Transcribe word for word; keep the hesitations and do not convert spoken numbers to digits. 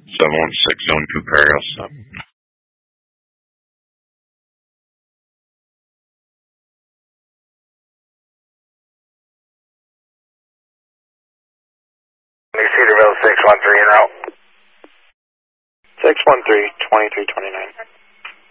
seven one six, zone two, parallel stop. Cedarville six one three en route. six one three, twenty-three twenty-nine.